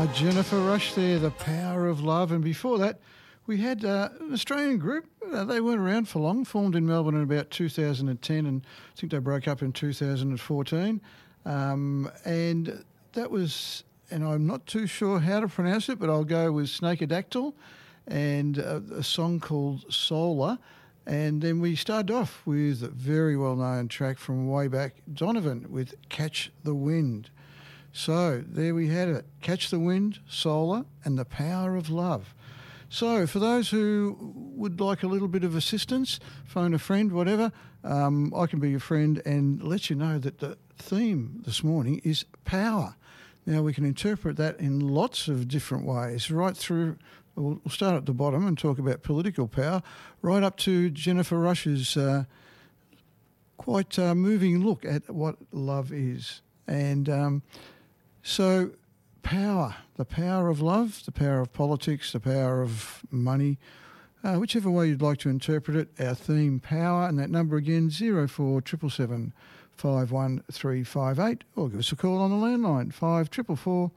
Jennifer Rush there, The Power of Love. And before that, we had an Australian group. They weren't around for long, formed in Melbourne in about 2010, and I think they broke up in 2014. And that was, and I'm not too sure how to pronounce it, but I'll go with Snakeadactyl and a song called Solar. And then we started off with a very well-known track from way back, Donovan, with Catch the Wind. So there we had it, Catch the Wind, Solar, and The Power of Love. So for those who would like a little bit of assistance, phone a friend, whatever, I can be your friend and let you know that the theme this morning is power. Now we can interpret that in lots of different ways, right through, we'll start at the bottom and talk about political power, right up to Jennifer Rush's quite moving look at what love is. And so power, the power of love, the power of politics, the power of money, whichever way you'd like to interpret it, our theme, power, and that number again, 0477 51358, or give us a call on the landline, 5444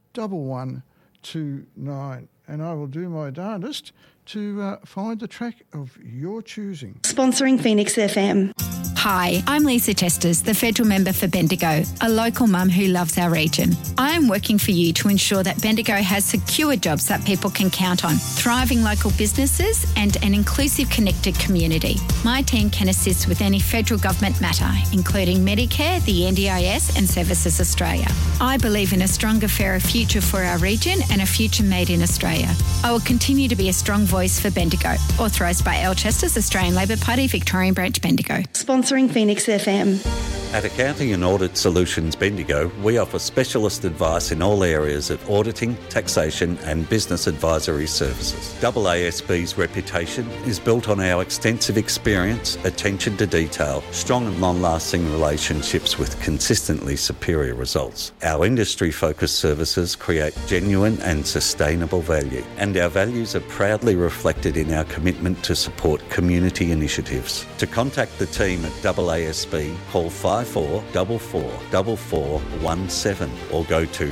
1129, and I will do my darndest to find the track of your choosing. Sponsoring Phoenix FM. Hi, I'm Lisa Testes, the federal member for Bendigo, a local mum who loves our region. I am working for you to ensure that Bendigo has secure jobs that people can count on, thriving local businesses and an inclusive, connected community. My team can assist with any federal government matter, including Medicare, the NDIS and Services Australia. I believe in a stronger, fairer future for our region and a future made in Australia. I will continue to be a strong voice for Bendigo. Authorised by Alchester's Australian Labor Party, Victorian Branch, Bendigo. Sponsoring Phoenix FM. At Accounting and Audit Solutions Bendigo, we offer specialist advice in all areas of auditing, taxation and business advisory services. AASB's reputation is built on our extensive experience, attention to detail, strong and long-lasting relationships with consistently superior results. Our industry-focused services create genuine and sustainable value, and our values are proudly reflected in our commitment to support community initiatives. To contact the team at AASB, call 54444417 or go to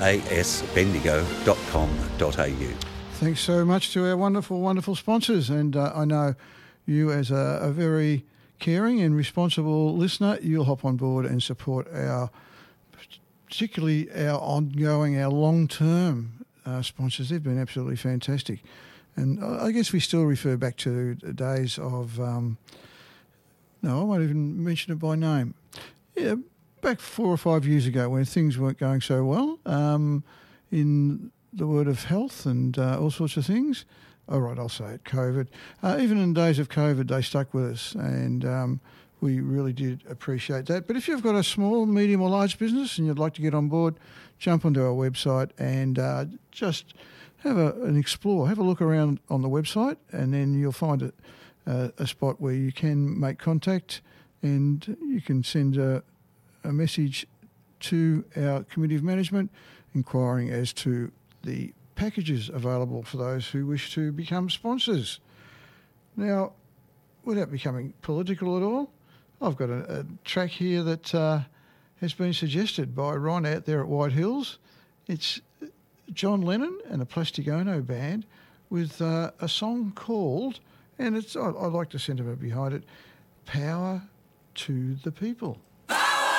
aasbendigo.com.au. Thanks so much to our wonderful, wonderful sponsors. And I know you as a very caring and responsible listener, you'll hop on board and support particularly our ongoing, our long-term sponsors. They've been absolutely fantastic. And I guess we still refer back to the days of, no, I won't even mention it by name. Yeah, back 4 or 5 years ago when things weren't going so well in the world of health and all sorts of things. All right, I'll say it, COVID. Even in the days of COVID, they stuck with us, and we really did appreciate that. But if you've got a small, medium or large business and you'd like to get on board, jump onto our website and just have an explore, have a look around on the website, and then you'll find a spot where you can make contact and you can send a message to our Committee of Management inquiring as to the packages available for those who wish to become sponsors. Now, without becoming political at all, I've got a track here that has been suggested by Ron out there at White Hills. It's John Lennon and the Plastic Ono Band with a song called, and I like the sentiment behind it, Power to the People.